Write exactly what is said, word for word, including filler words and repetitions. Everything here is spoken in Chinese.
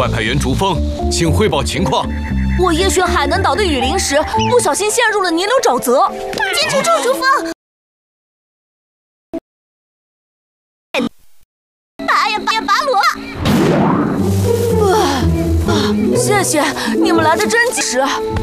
外派员竹峰，请汇报情况。 我夜巡海南岛的雨林时，不小心陷入了泥流沼泽。 坚持住，竹峰！拔呀拔呀拔罗！ 啊啊！谢谢你们来的真及时。